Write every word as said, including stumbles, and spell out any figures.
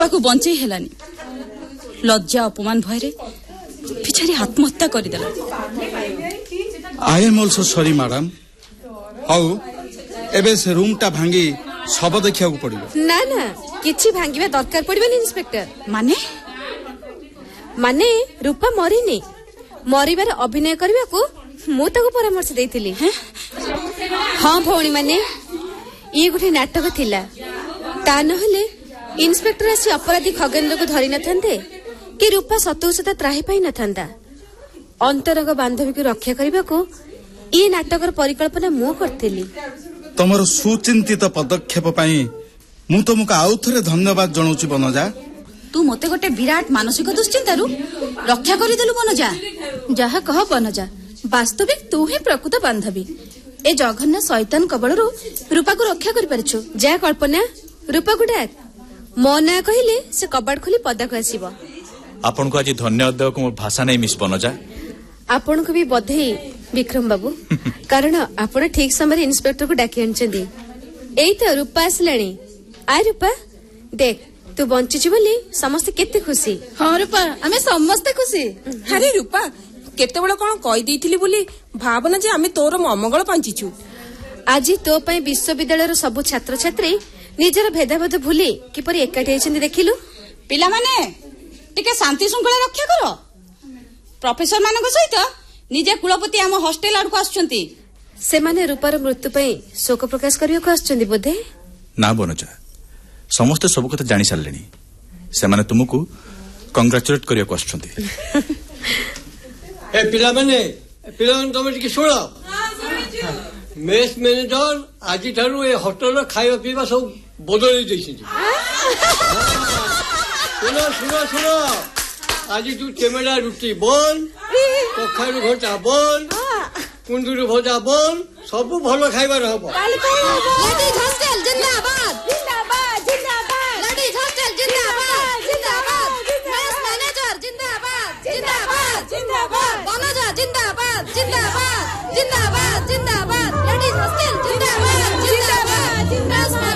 को बंचई हेलानी लज्जा अपमान भय बिचारी आत्महत्या करदेला। I am also sorry madam. How एबे से रूम टा भांगी सब देखिया को पड़िबो। ना ना किछि भांगीबा दरकार पड़िबनी इंस्पेक्टर। माने माने रूपा मरिनी मरिबार अभिनय करबा को मु ताको परामर्श देइथिली। हां भौणी माने ये गुटे नाटक थिला ता नहले इंस्पेक्टर आसी अपराधी खगेन्द्र को धरि नथांते कि रूपा सतुसता त्राही पाई नथांता। अंतरंग बांधवी को रक्षा करबा को ये नाटकर परिकल्पना मु करथिली। तमरो सुचिंतित पदक्षेप पाई मु तुमको आउ थरे धन्यवाद जणाउची बनजा। तू मते गोटे विराट मानसिक दुश्चिंतारू रक्षा करिदेलु बनजा। जहा कह बनजा वास्तविक तू ही प्रकृत बांधवी ए जघन्य शैतान कबळरू रूपा को रक्षा करि परछु। जा कल्पना रूपा को डाक मो ना कहिले से कबाड़ खोली पदा को आसीबो। आपन को आज धन्यवाद देव को भाषा नै मिस बनजा। आपन को भी बधाई विक्रम बाबू कारण आपण ठीक समय इंस्पेक्टर को डाकी आनछंदी। एई तो रूपा आसलाणी। आय रूपा देख तू बंचिछु बोली समस्त केते खुशी। हां रूपा आमे समस्त खुशी। अरे रूपा केते बड़ कोन कहि देइथिली बोली भावना जे आमे तोर अमंगल पांचिछु। आज तो पई विश्वविद्यालय रो सब छात्र छात्री निजर भेदाभेद भूली किपरि एकाठी आइछन्ती देखिलु। पिला माने टिके शांति श्रृंखला रक्षा करो। प्रोफेसर मानक सहित निजे कुलपति आम हॉस्टेल आड़ को आछन्ती। से माने रूपार मृत्यु पई शोक प्रकाश करियो को आछन्ती बोधे। ना बनजा समस्त सब कथा जानि सारलेनी से माने तुमको कांग्रेचुलेट करियो को आछन्ती। ए पिला माने पिला माने तुम टिके सुनो। मेस मैनेजर आज ठारू ए होटल खाଇବା पीवा सब बदली देछि। सुनो सुनो सुनो आज तू चेमेडा रुटी बन कखारू घोटा बन कुंदुरु भजा बन सब भलो खाइबार हबो। लेडीज हॉस्टल जिंदाबाद जिंदाबाद जिंदाबाद। लेडीज हॉस्टल जिंदाबाद जिंदाबाद। मेस मैनेजर जिंदाबाद जिंदाबाद जिंदाबाद। बनजा जिंदाबाद जिंदाबाद जिंदाबाद जिंदाबाद। लेडीज हॉस्टल जिंदाबाद जिंदाबाद।